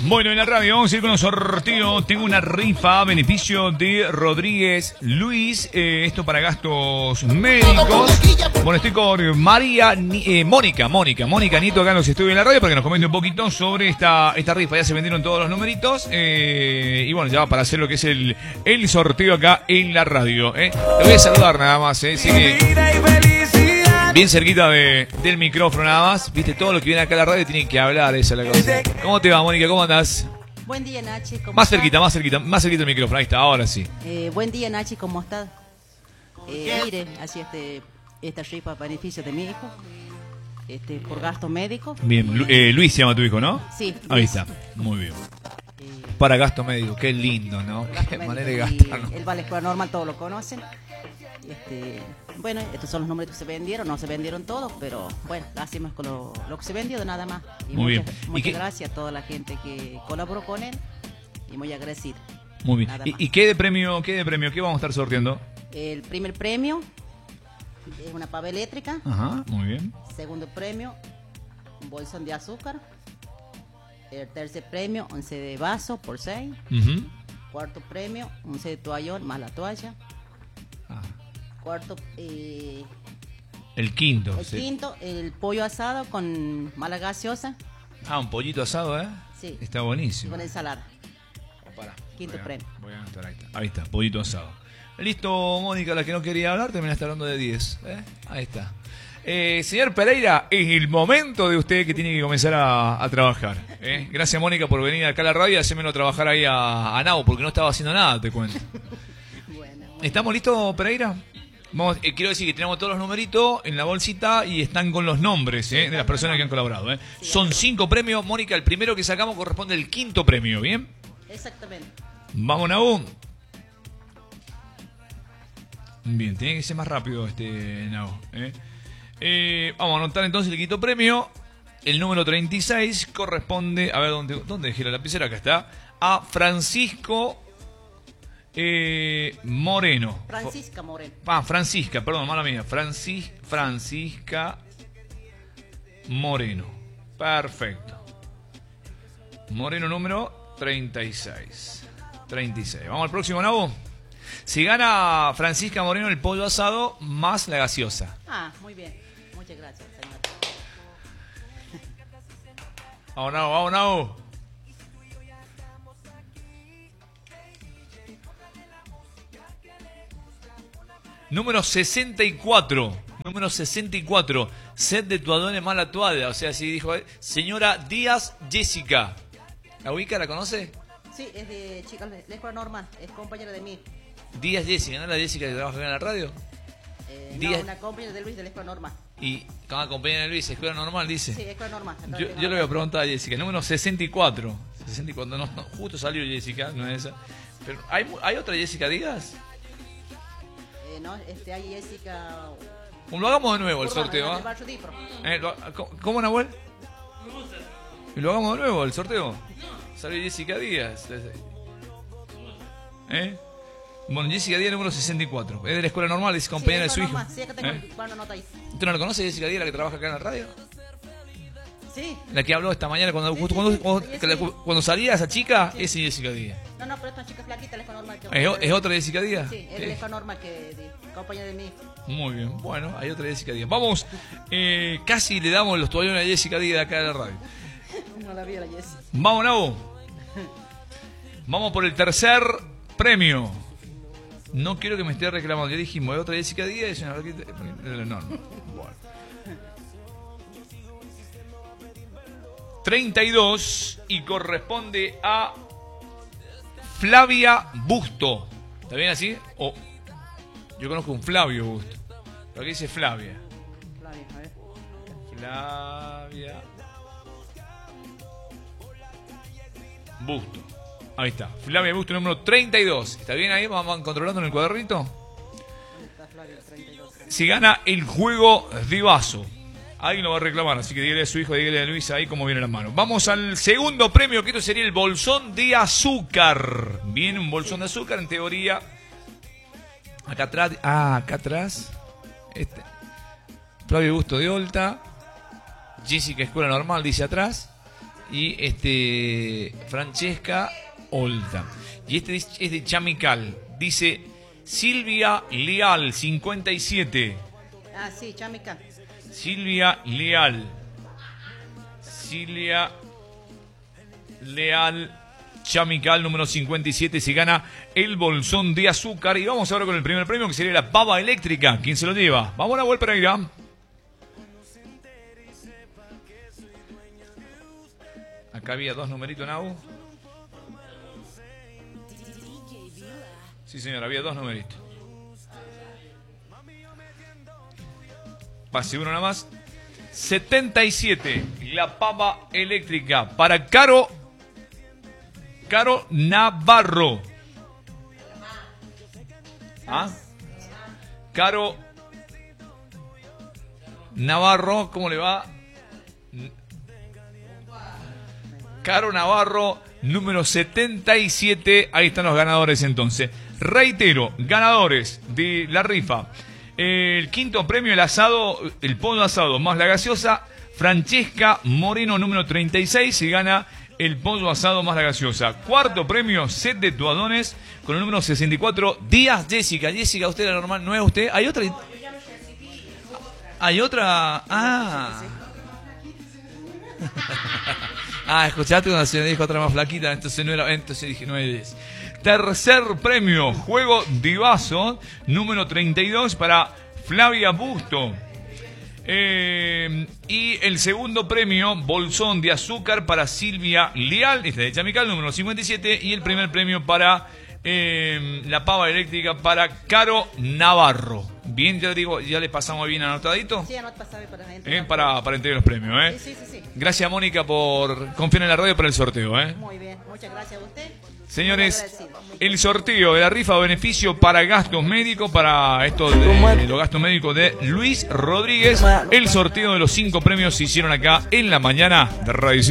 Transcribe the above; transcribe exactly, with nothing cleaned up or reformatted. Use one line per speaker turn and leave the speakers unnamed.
Bueno, en la radio vamos a ir con un sorteo. Tengo una rifa a beneficio de Rodríguez Luis. Eh, esto para gastos médicos. Bueno, estoy con María, eh, Mónica, Mónica, Mónica Nieto acá en los estudios de la radio para que nos comente un poquito sobre esta, esta rifa. Ya se vendieron todos los numeritos. Eh, y bueno, ya para hacer lo que es el, el sorteo acá en la radio. Eh. Te voy a saludar nada más. Eh. Así que bien cerquita de, del micrófono nada más. Viste, todo lo que viene acá a la radio tienen que hablar, esa es la cosa. ¿Cómo te va, Mónica? ¿Cómo andás?
Buen día, Nachi. ¿Cómo
Más
estás?
cerquita, más cerquita, más cerquita del micrófono. Ahí está, ahora sí.
Eh, buen día, Nachi. ¿Cómo estás? Eh, mire, así este, esta rifa a beneficio de mi hijo. Este, por gastos médicos.
Bien, Lu- eh, Luis se llama tu hijo, ¿no?
Sí.
Ahí
Luis.
está, muy bien.
Eh,
Para gasto médico, qué lindo, ¿no?
por gastos
Qué
médicos.
manera de
Y
gastar, ¿no?
él va a la escuela normal, todos lo conocen. Este, bueno, estos son los números que se vendieron, no se vendieron todos, pero bueno, lo hacemos con lo, lo que se vendió de nada más. Y
Muy
muchas,
bien. ¿Y
muchas
qué-
gracias a toda la gente que colaboró con él y muy agradecida.
Muy bien.
Nada
¿Y,
más.
y qué de premio, qué de premio, qué vamos a estar sorteando?
El primer premio es una pava eléctrica.
Ajá, muy bien.
Segundo premio, un bolsón de azúcar. El tercer premio, once de vaso por seis.
Ujú.
Cuarto premio, once de toallón más la toalla.
Ah,
Cuarto, eh,
el quinto.
el
sí.
quinto, el pollo asado con mala gaseosa.
Ah, un pollito asado, ¿eh?
Sí.
Está
Y
buenísimo.
con ensalada.
Pará,
Quinto
voy a-
premio.
Voy a anotar, ahí está. Ahí está, pollito asado. Listo, Mónica, la que no quería hablar, terminaste hablando de diez. ¿eh? Ahí está. Eh, señor Pereira, es el momento de usted que tiene que comenzar a, a trabajar. ¿eh? Gracias, Mónica, por venir acá a la radio y hacérmelo trabajar ahí a, a Nau, porque no estaba haciendo nada, te cuento.
Bueno, bueno.
¿Estamos listos, Pereira? Vamos, eh, quiero decir que tenemos todos los numeritos en la bolsita y están con los nombres ¿eh? de las personas que han colaborado. ¿eh? Son cinco premios. Mónica, el primero que sacamos corresponde al quinto premio, ¿bien?
Exactamente.
Vamos, Nau. Bien, tiene que ser más rápido este Nau. ¿eh? Eh, vamos a anotar entonces el quinto premio. El número treinta y seis corresponde, a ver, ¿dónde, dónde dejé la lapicera? Acá está. A Francisco eh, Moreno.
Francisca Moreno.
Ah, Francisca, perdón, mala mía. Francis, Francisca Moreno. Perfecto. Moreno número treinta y seis. treinta y seis. Vamos al próximo, Nabo. Si gana Francisca Moreno el pollo asado más la gaseosa.
Ah, muy bien. Muchas gracias, señor.
Vamos, Nabo, vamos, Nabo. Número sesenta y cuatro. Número sesenta y cuatro. Set de tuadones mal atuada. O sea, así dijo. eh, Señora Díaz Jessica. ¿La ubica? ¿La conoce?
Sí, es de chicas de la escuela normal, es compañera de mí.
Díaz Jessica, ¿no es la Jessica que trabaja acá en la radio?
Eh,
Díaz-
no, una compañera de Luis de la escuela normal.
Y cada compañera de Luis, escuela normal, dice.
Sí, escuela normal.
Yo, yo le voy a preguntar a Jessica. Número sesenta y cuatro. sesenta y cuatro. No, no, justo salió Jessica, no es esa. Pero ¿hay, mu- ¿hay otra Jessica Díaz?
Eh, no, este, hay Jessica.
Lo hagamos de nuevo el
Urbana,
sorteo,
de
¿ah?
Barrio Dipro.
Eh, lo- ¿Cómo, cómo, Nahuel? Y lo hagamos de nuevo el sorteo. Salió Jessica Díaz. ¿Eh? Bueno, Jessica Díaz número sesenta y cuatro. Es de la escuela normal, es compañera
Sí,
de su hijo.
normal. Sí, acá tengo
¿Eh?
cuando nota ahí.
¿Usted no la conoce, Jessica Díaz, la que trabaja acá en la radio?
Sí.
La que habló esta mañana cuando,
Sí,
justo
sí,
cuando,
sí,
cuando,
sí,
que la-
sí.
cuando salía esa chica,
Sí.
esa es Jessica Díaz.
No, no, pero esta chica flaquita, la escuela normal. Que
¿Es, o- es otra Jessica Díaz?
Sí, es de la escuela normal que de, compañera de mí.
Muy bien, bueno, hay otra Jessica Díaz. Vamos, eh, casi le damos los toallones a Jessica Díaz acá en la radio.
No la vi a la Jessie.
Vamos, Nabo. Vamos por el tercer premio. No quiero que me esté reclamando. Ya dijimos, hay otra Jessica Díaz y es una flaquita- No, no. Bueno. treinta y dos y corresponde a Flavia Busto. ¿Está bien así? O yo conozco un Flavio Busto. Pero aquí dice Flavia.
Flavia, a ver.
Flavia Busto. Ahí está. Flavia Busto número treinta y dos. ¿Está bien ahí? ¿Vamos controlando en el cuadernito?
¿Dónde está Flavia? treinta y dos.
Si gana el juego de vaso. Alguien lo va a reclamar, así que dígale a su hijo, dígale a Luis ahí cómo viene la mano. Vamos al segundo premio, que esto sería el bolsón de azúcar. Viene un bolsón de azúcar, en teoría. Acá atrás. Ah, acá atrás. Este. Flavio Busto de Olta. Jessica Escuela Normal dice atrás. Y este Francesca Olta. Y este es de Chamical. Dice Silvia Leal, cincuenta y siete.
Ah, sí, Chamical.
Silvia Leal. Silvia Leal, Chamical, número cincuenta y siete. Se gana el bolsón de azúcar. Y vamos ahora con el primer premio, que sería la pava eléctrica. ¿Quién se lo lleva? Vamos a la vuelta, Pereira. Acá había dos numeritos, Nau. Sí, señor, había dos numeritos. Pase uno nada más. setenta y siete. La pava eléctrica para Caro. Caro Navarro. ¿Ah? Caro Navarro, ¿cómo le va? Caro Navarro, número setenta y siete. Ahí están los ganadores entonces. Reitero, ganadores de la rifa. El quinto premio, el asado, el pollo asado más la gaseosa. Francesca Moreno, número treinta y seis, se gana el pollo asado más la gaseosa. Cuarto premio, set de toallones con el número sesenta y cuatro. Díaz Jessica. Jessica, usted era normal, ¿no es usted? ¿Hay otra? ¿Hay otra? Ah. Ah, escuchaste cuando se me dijo otra más flaquita, entonces no era, entonces dije no es. Tercer premio, juego Divazo, número treinta y dos para Flavia Busto. Eh, y el segundo premio, bolsón de azúcar para Silvia Leal, este de Chamical, número cincuenta y siete. Y el primer premio para eh, la pava eléctrica para Caro Navarro. Bien, ya digo, ya le pasamos bien anotadito.
Sí, anota, sabe, para,
eh, para, para entregar los premios. Eh.
Sí, sí, sí, sí.
Gracias, Mónica, por confiar en la radio para el sorteo. Eh.
Muy bien, muchas gracias a usted.
Señores, el sorteo de la rifa de beneficio para gastos médicos, para esto de los gastos médicos de Luis Rodríguez. El sorteo de los cinco premios se hicieron acá en la mañana de Radio.